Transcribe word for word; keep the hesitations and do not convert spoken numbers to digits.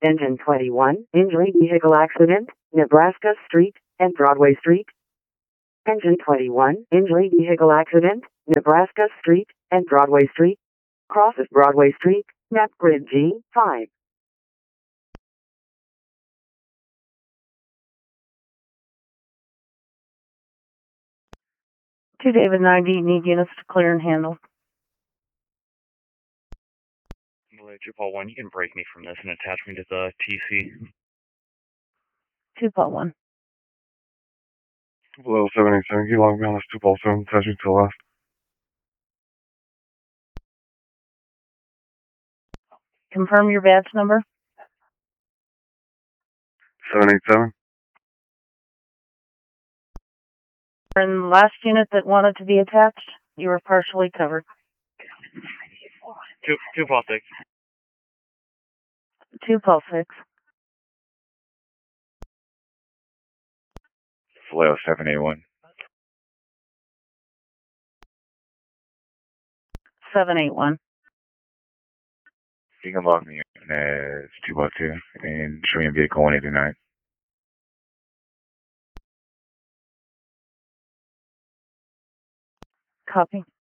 Engine twenty-one, injury vehicle accident, Nebraska Street and Broadway Street. Engine twenty-one, injury vehicle accident, Nebraska Street and Broadway Street. Crosses Broadway Street, map grid G five. Two David ninety, need units to clear and handle. two Paul one, you can break me from this and attach me to the T C. two Paul one. Below seven eight seven, can you log me on this two Paul seven, attach me to the left. Confirm your badge number. seven eight seven. And the last unit that wanted to be attached, you were partially covered. Two, two Paul six. two Paul six. Below seven eight one. seven eight one. You can log me in as two Paul two and show me a vehicle one eighty-nine. Copy.